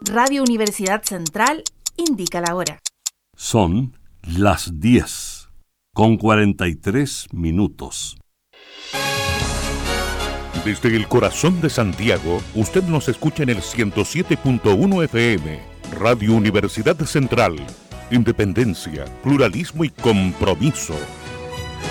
Radio Universidad Central indica la hora. Son las 10:43. Desde el corazón de Santiago, usted nos escucha en el 107.1 FM, Radio Universidad Central. Independencia, pluralismo y compromiso.